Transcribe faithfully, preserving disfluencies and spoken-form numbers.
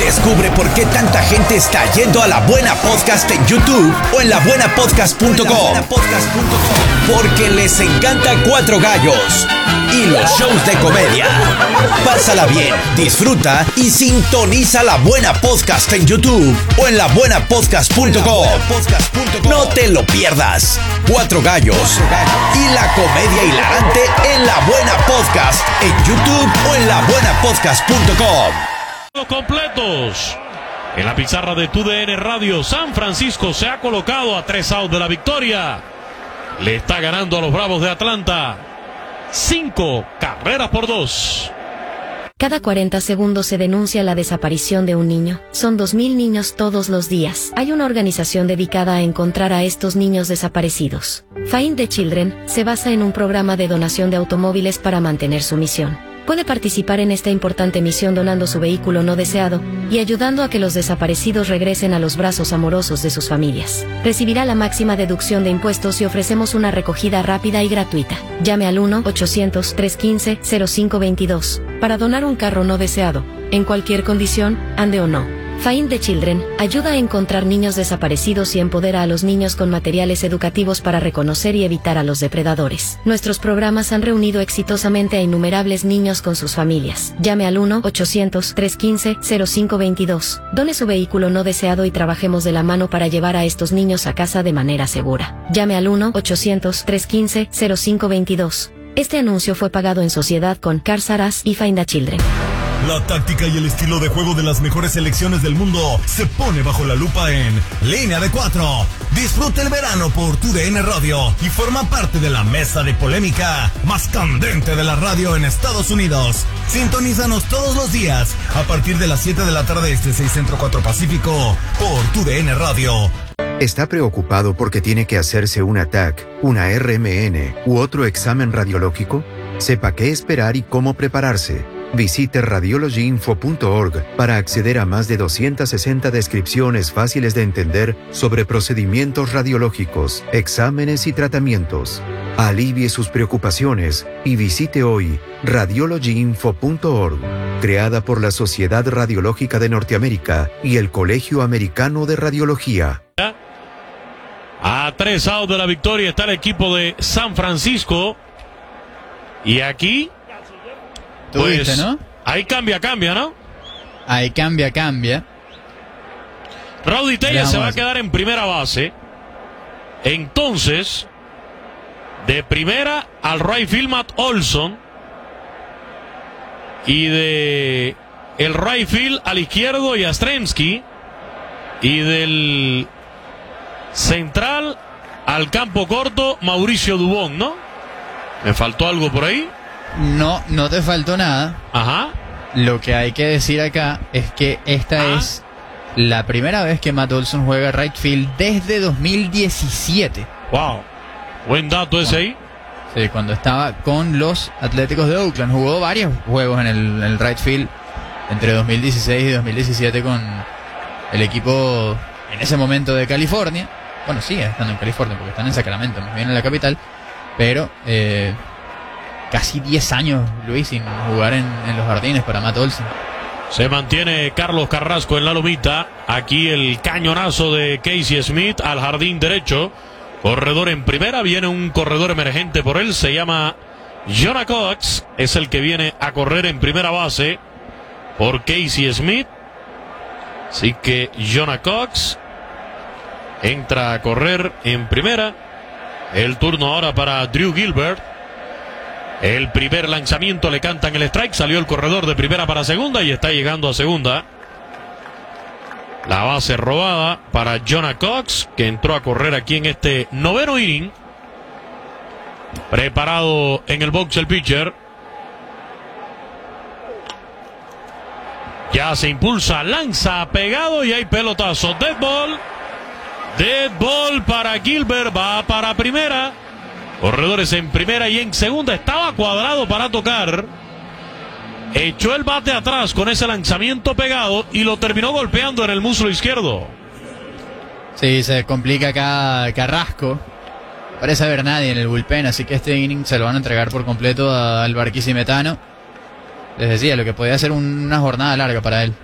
Descubre por qué tanta gente está yendo a La Buena Podcast en YouTube o en la buena podcast punto com. Porque les encanta Cuatro Gallos y los shows de comedia. Pásala bien, disfruta y sintoniza La Buena Podcast en YouTube o en la buena podcast punto com. No te lo pierdas. Cuatro Gallos y la comedia hilarante en La Buena Podcast en YouTube o en la buena podcast punto com. Completos en la pizarra de Tu D N Radio. San Francisco se ha colocado a tres outs de la victoria. Le está ganando a los Bravos de Atlanta cinco carreras por dos. Cada cuarenta segundos se denuncia la desaparición de un niño. Son dos mil niños todos los días. Hay una organización dedicada a encontrar a estos niños desaparecidos. Find the Children se basa en un programa de donación de automóviles para mantener su misión. Puede participar en esta importante misión donando su vehículo no deseado y ayudando a que los desaparecidos regresen a los brazos amorosos de sus familias. Recibirá la máxima deducción de impuestos y ofrecemos una recogida rápida y gratuita. Llame al uno ochocientos, trescientos quince, cero cinco veintidós para donar un carro no deseado, en cualquier condición, ande o no. Find the Children ayuda a encontrar niños desaparecidos y empodera a los niños con materiales educativos para reconocer y evitar a los depredadores. Nuestros programas han reunido exitosamente a innumerables niños con sus familias. Llame al uno ochocientos, trescientos quince, cero cinco veintidós. Done su vehículo no deseado y trabajemos de la mano para llevar a estos niños a casa de manera segura. Llame al uno ochocientos, trescientos quince, cero cinco veintidós. Este anuncio fue pagado en sociedad con Cars R Us y Find the Children. La táctica y el estilo de juego de las mejores selecciones del mundo se pone bajo la lupa en Línea de Cuatro. Disfruta el verano por Tu D N Radio y forma parte de la mesa de polémica más candente de la radio en Estados Unidos. Sintonízanos todos los días a partir de las siete de la tarde este, seis Centro, cuatro Pacífico por Tu D N Radio. ¿Está preocupado porque tiene que hacerse una T A C, una R M N u otro examen radiológico? Sepa qué esperar y cómo prepararse. Visite radiology info punto org para acceder a más de doscientas sesenta descripciones fáciles de entender sobre procedimientos radiológicos, exámenes y tratamientos. Alivie sus preocupaciones y visite hoy radiology info punto org, creada por la Sociedad Radiológica de Norteamérica y el Colegio Americano de Radiología. A tres outs de la victoria está el equipo de San Francisco. Y aquí... Tuviste, pues, ¿no? Ahí cambia, cambia, ¿no? Ahí cambia, cambia. Rowdy Tellez se va a Veamos. quedar en primera base. Entonces, de primera al right field Matt Olson. Y de el right field al izquierdo Yastrzemski. Y del central al campo corto Mauricio Dubón, ¿no? ¿Me faltó algo por ahí? No, no te faltó nada. Ajá. Lo que hay que decir acá es que esta Ah. es la primera vez que Matt Olson juega right field desde dos mil diecisiete. Wow. Buen dato ese ahí. Sí, cuando estaba con los Atléticos de Oakland. Jugó varios juegos en el, en el right field entre dos mil dieciséis y dos mil diecisiete con el equipo en ese momento de California. Bueno, sigue estando en California porque están en Sacramento, más bien en la capital. Pero... Eh, Casi diez años, Luis, sin jugar en, en los jardines para Matt Olson. Se mantiene Carlos Carrasco en la lomita. Aquí el cañonazo de Casey Smith al jardín derecho. Corredor en primera. Viene un corredor emergente por él. Se llama Jonah Cox. Es el que viene a correr en primera base por Casey Smith. Así que Jonah Cox entra a correr en primera. El turno ahora para Drew Gilbert. El primer lanzamiento le cantan el strike. Salió el corredor de primera para segunda y está llegando a segunda. La base robada para Jonah Cox, que entró a correr aquí en este noveno inning. Preparado en el box el pitcher. Ya se impulsa, lanza pegado y hay pelotazo. Dead ball. Dead ball para Gilbert. Va para primera. Corredores en primera y en segunda. Estaba cuadrado para tocar. Echó el bate atrás con ese lanzamiento pegado y lo terminó golpeando en el muslo izquierdo. Sí, se complica acá Carrasco. Parece haber nadie en el bullpen, así que este inning se lo van a entregar por completo al Barquisimetano. Les decía, lo que podía ser una jornada larga para él.